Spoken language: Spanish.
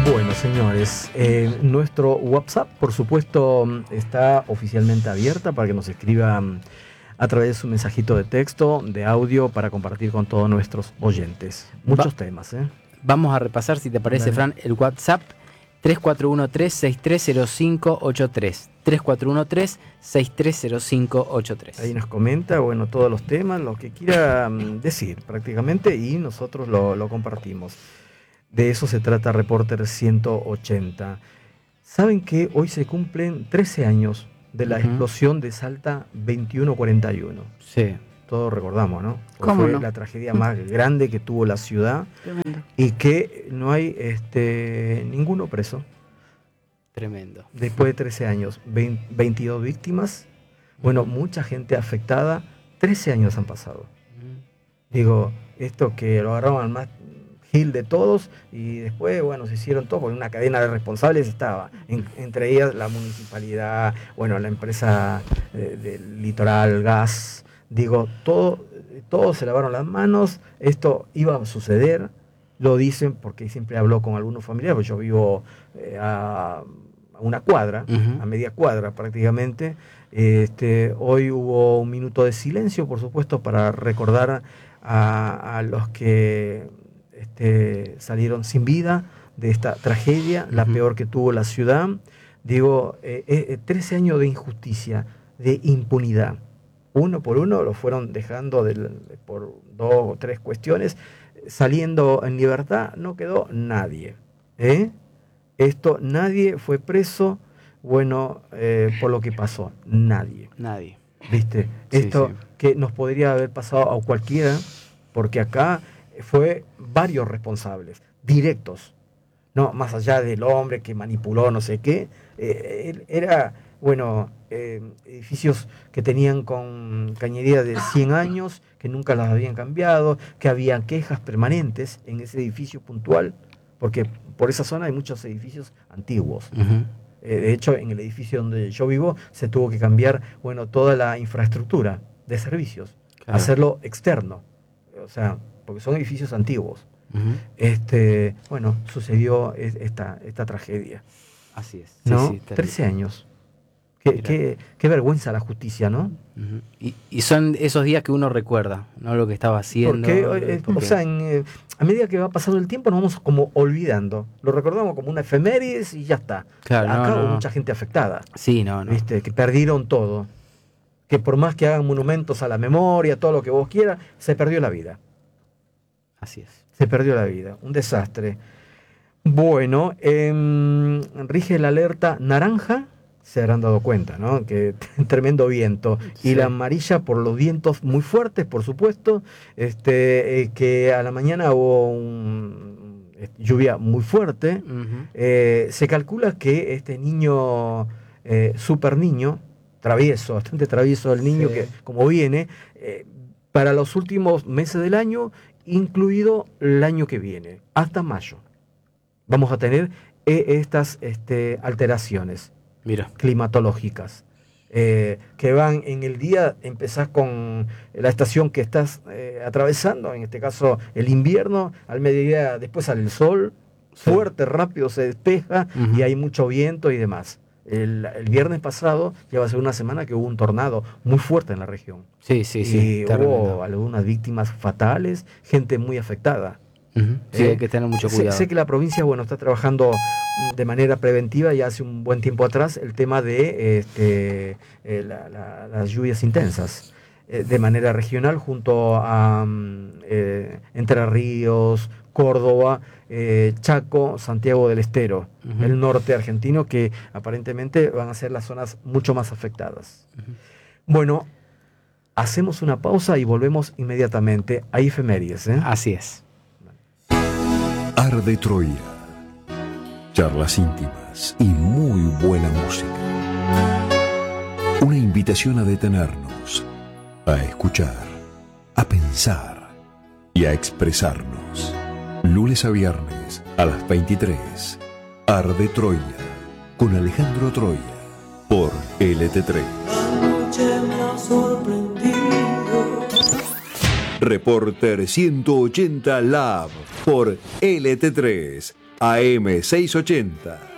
Bueno, señores, nuestro WhatsApp, por supuesto, está oficialmente abierta para que nos escriban a través de su mensajito de texto, de audio, para compartir con todos nuestros oyentes. Muchos temas, ¿eh? Vamos a repasar, si te parece, Fran, el WhatsApp 3413-630583. 3413-630583. Ahí nos comenta, bueno, todos los temas, lo que quiera decir prácticamente, y nosotros lo compartimos. De eso se trata Reporter 180. ¿Saben que hoy se cumplen 13 años de la explosión de Salta 2141? Sí. Todos recordamos, ¿no? ¿Cómo Fue no? la tragedia más grande que tuvo la ciudad. Tremendo. Y que no hay ninguno preso. Tremendo. Después de 13 años, 22 víctimas. Bueno, mucha gente afectada. 13 años han pasado. Digo, esto que lo agarraron al más gil de todos, y después, bueno, se hicieron todo, porque una cadena de responsables estaba, entre ellas la municipalidad, bueno, la empresa del Litoral Gas. Digo, todos se lavaron las manos, esto iba a suceder, lo dicen porque siempre hablo con algunos familiares, porque yo vivo a una cuadra, a media cuadra prácticamente. Hoy hubo un minuto de silencio, por supuesto, para recordar a los que salieron sin vida de esta tragedia, la peor que tuvo la ciudad. Digo, 13 años de injusticia, de impunidad. Uno por uno lo fueron dejando por 2 o 3 cuestiones, saliendo en libertad, no quedó nadie. Nadie fue preso, bueno, por lo que pasó, nadie. ¿Viste? Sí. Que nos podría haber pasado a cualquiera, porque acá fue varios responsables, directos, no más allá del hombre que manipuló no sé qué. Era, bueno, edificios que tenían con cañería de 100 años, que nunca las habían cambiado, que había quejas permanentes en ese edificio puntual, porque por esa zona hay muchos edificios antiguos. De hecho, en el edificio donde yo vivo se tuvo que cambiar, bueno, toda la infraestructura de servicios, claro, hacerlo externo, o sea, porque son edificios antiguos. Bueno, sucedió esta tragedia. Así es. ¿No? Sí, 13 años. Qué vergüenza la justicia, ¿no? Y son esos días que uno recuerda, ¿no? Lo que estaba haciendo. O sea, a medida que va pasando el tiempo nos vamos como olvidando. Lo recordamos como una efemérides y ya está. Claro, acá hubo mucha gente afectada. Sí, no. ¿Viste? Que perdieron todo. Que por más que hagan monumentos a la memoria, todo lo que vos quieras, se perdió la vida. Así es. Se perdió la vida. Un desastre. Bueno, rige la alerta naranja. Se habrán dado cuenta, ¿no? Que tremendo viento. Sí. Y la amarilla por los vientos muy fuertes, por supuesto. Que a la mañana hubo lluvia muy fuerte. Se calcula que este niño, super niño, travieso, bastante travieso el niño, que como viene, para los últimos meses del año, incluido el año que viene, hasta mayo, vamos a tener estas alteraciones climatológicas, que van en el día. Empezás con la estación que estás atravesando, en este caso el invierno, al mediodía después sale el sol, fuerte, rápido se despeja, y hay mucho viento y demás. El viernes pasado, ya va a ser una semana que hubo un tornado muy fuerte en la región. Sí. Y hubo algunas víctimas fatales, gente muy afectada. Sí, hay que tener mucho cuidado. Sé que la provincia, bueno, está trabajando de manera preventiva ya hace un buen tiempo atrás el tema de las lluvias intensas, de manera regional, junto a Entre Ríos, Córdoba, Chaco, Santiago del Estero, el norte argentino, que aparentemente van a ser las zonas mucho más afectadas. Bueno, hacemos una pausa y volvemos inmediatamente a efemérides. Así es. Arde Troya. Charlas íntimas y muy buena música. Una invitación a detenernos, a escuchar, a pensar y a expresarnos. Lunes a viernes a las 23. Arde Troya con Alejandro Troya por LT3. Anoche me ha sorprendido. Reporter 180 Lab por LT3. AM680.